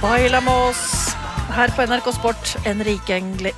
Bailamos her på NRK Sport, Enrique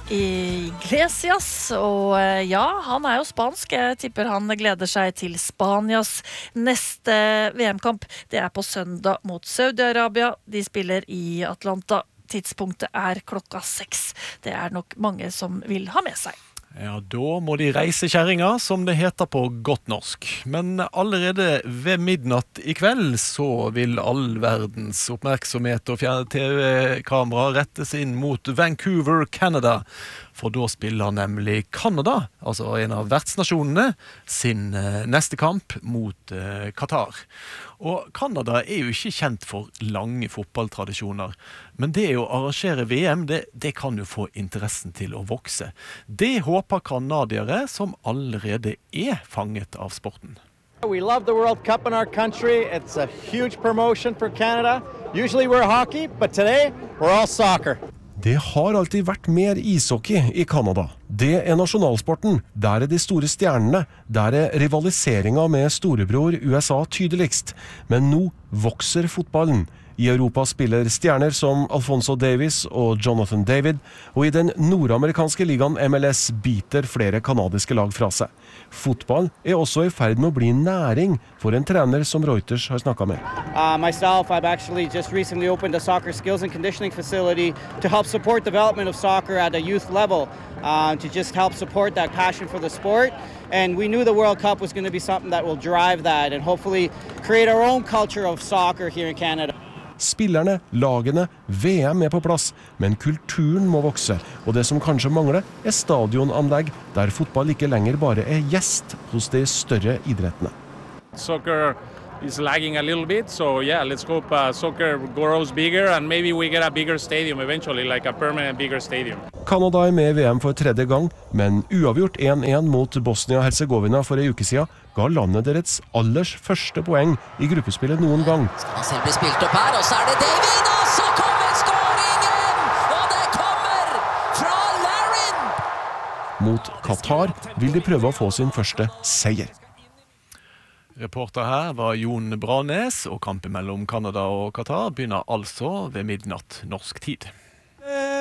Iglesias, og ja, han jo spansk. Jeg tipper han gleder seg til Spanias neste VM-kamp. Det på søndag mot Saudi-Arabia. De spiller i Atlanta. Tidspunktet klokka 6. Det nok mange som vil ha med seg. Ja, da må de reise kjerringa, som det heter på godt norsk. Men allerede ved midnatt i kveld så vil all verdens oppmerksomhet og fjerne TV-kamera rettes inn mot Vancouver, Canada. For da spiller nemlig Canada, altså en av vertsnasjonene, sin neste kamp mot Qatar. Og Canada jo ikke kjent for lange fotballtradisjoner, men det å arrangere VM, det kan jo få interessen til å vokse. Det håper kanadiere som allerede fanget av sporten. We love the World Cup in our country. It's a huge promotion for Canada. Usually we're hockey, but today we're all soccer. Det har alltid vært mer ishockey i Canada. Det nasjonalsporten. Der de store stjernene. Der rivaliseringen med storebror USA tydeligst. Men nå vokser fotballen. I Europa spiller stjerner som Alphonso Davies og Jonathan David, og i den nordamerikanske ligaen MLS biter flere kanadiske lag fra seg. Fotball også i ferd med å bli næring for en trener som Reuters har snakket med. Myself, I've actually just recently opened a soccer skills and conditioning facility to help support development of soccer at a youth level, to just help support that passion for the sport. And we knew the World Cup was going to be something that will drive that and hopefully create our own culture of soccer here in Canada. Spillerne, lagene, VM på plass, men kulturen må vokse, og det som kanskje mangler stadionanlegg der fotball ikke lenger bare gjest hos de større idrettene. Soccer is lagging a little bit, so yeah, let's hope soccer grows bigger and maybe we get a bigger stadium eventually, like a permanent bigger stadium. Canada med i VM for tredje gang, men uavgjort 1-1 mot Bosnia-Herzegovina for en uke siden ga landet deres allers første poeng i gruppespillet noen gang. Han selv blir spilt opp her, og så det David, og så kommer skåringen! Og det kommer fra Larin! Mot Qatar vil de prøve å få sin første seier. Reporter her var Jon Branes, og kampen mellom Canada og Qatar begynner altså ved midnatt norsk tid.